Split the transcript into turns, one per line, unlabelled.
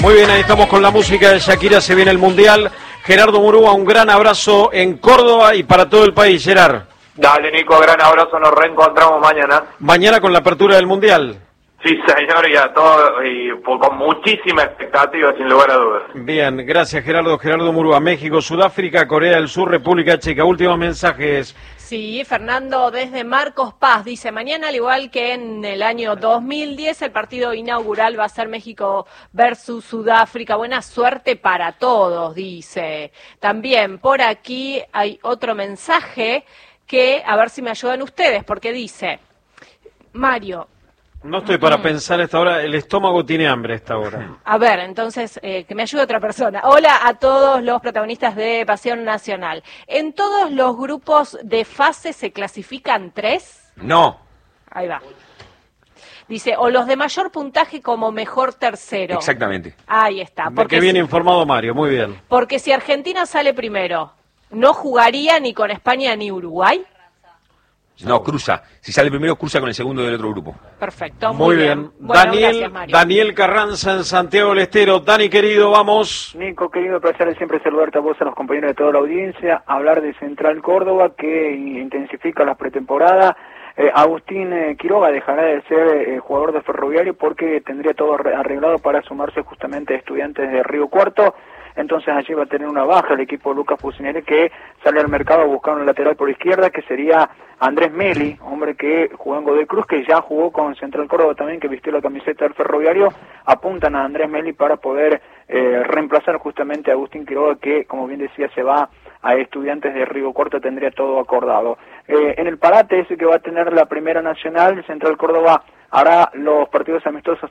Muy bien, ahí estamos con la música de Shakira, se viene el Mundial. Gerardo Murúa, un gran abrazo en Córdoba y para todo el país, Gerard.
Dale, Nico, gran abrazo, nos reencontramos mañana.
Mañana con la apertura del Mundial.
Sí, señor, y a todo, y con muchísima expectativa, sin lugar a dudas.
Bien, gracias Gerardo. Gerardo Murúa, México, Sudáfrica, Corea del Sur, República Checa. Últimos mensajes.
Sí, Fernando desde Marcos Paz dice, mañana al igual que en el año 2010 el partido inaugural va a ser México versus Sudáfrica. Buena suerte para todos, dice. También por aquí hay otro mensaje que, a ver si me ayudan ustedes, porque dice, Mario.
No estoy para pensar a esta hora, el estómago tiene hambre a esta hora.
A ver, entonces, que me ayude otra persona. Hola a todos los protagonistas de Pasión Nacional. ¿En todos los grupos de fase se clasifican 3?
No.
Ahí va. Dice, o los de mayor puntaje como mejor tercero.
Exactamente.
Ahí está.
Porque bien informado Mario, muy bien.
Porque si Argentina sale primero, ¿no jugaría ni con España ni Uruguay?
No, cruza. Si sale primero, cruza con el segundo del otro grupo.
Perfecto,
muy bien.
Bueno, gracias, Mario.
Daniel Carranza en Santiago del Estero. Dani, querido, vamos.
Nico, querido, placer siempre saludarte a vos, a los compañeros de toda la audiencia. Hablar de Central Córdoba, que intensifica la pretemporada. Agustín Quiroga dejará de ser jugador de Ferroviario porque tendría todo arreglado para sumarse justamente a Estudiantes de Río Cuarto. Entonces allí va a tener una baja el equipo de Lucas Fusinelli, que sale al mercado a buscar un lateral por izquierda, que sería Andrés Meli, hombre que jugó en Godoy Cruz, que ya jugó con Central Córdoba también, que vistió la camiseta del Ferroviario. Apuntan a Andrés Meli para poder reemplazar justamente a Agustín Quiroga, que, como bien decía, se va a Estudiantes de Río Cuarto, tendría todo acordado. En el parate ese que va a tener la Primera Nacional, Central Córdoba hará los partidos amistosos